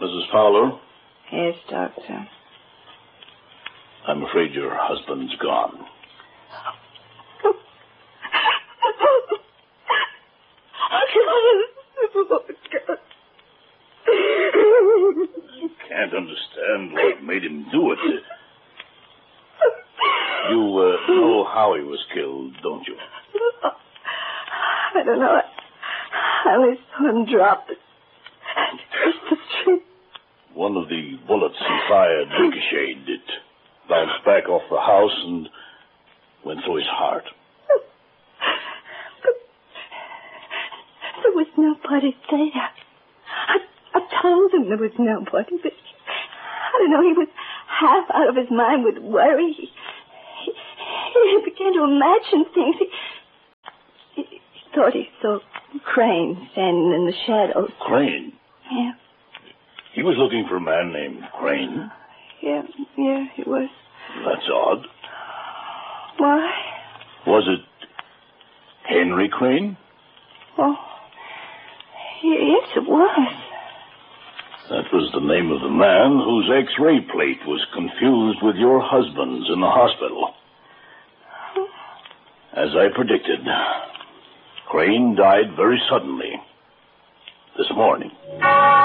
Mrs. Fowler? Yes, Doctor. I'm afraid your husband's gone. You can't understand what made him do it. You know how he was killed, don't you? I don't know. I only saw him drop it across the street. One of the bullets he fired ricocheted. It bounced back off the house and went through his heart. But there was nobody there. I told him there was nobody, but I don't know, he was half out of his mind with worry. He began to imagine things. He thought he saw Crane standing in the shadows. Crane? Yeah. He was looking for a man named Crane? Yeah, he was. That's odd. Why? Was it Henry Crane? Oh, yes, it was. That was the name of the man whose X-ray plate was confused with your husband's in the hospital. As I predicted, Crane died very suddenly this morning.